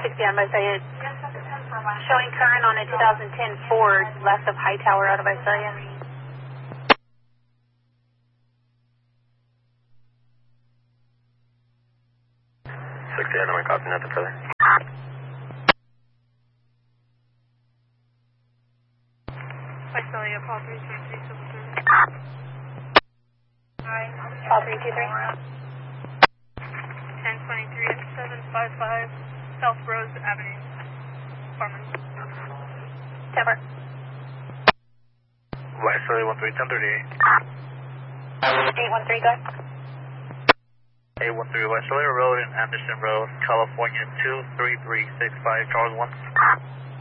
60 on Visalia. Showing current on a 2010 Ford left of Hightower out of Visalia. 60 on my copy, nothing further. Visalia, Paul 32373. Paul 323. 1023 at 755 South Rose Avenue. Farmers. Temper. Visalia 131038. 813, go ahead. 813 Visalia Road and Anderson Road, California 23365, Charles 1.